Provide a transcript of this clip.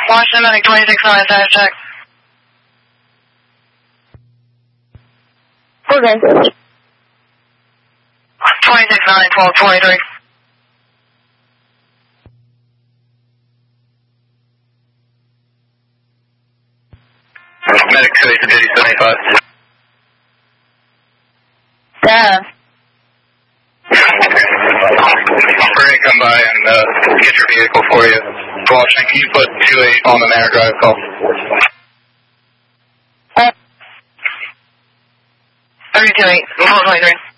Washington, I think 26-9, status check. We're good. 26-9, 12-23. Medic 2 to duty 75. Yeah. We're going to come by and get your vehicle for you. Washington, can you put 28 on the Manor Drive call? 32-8, 12-23.